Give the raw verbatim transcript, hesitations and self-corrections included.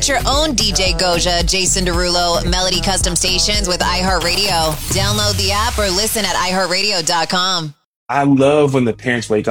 Start your own D J Goja, Jason Derulo, Melody Custom Stations with iHeartRadio. Download the app or listen at i heart radio dot com. I love when the parents wake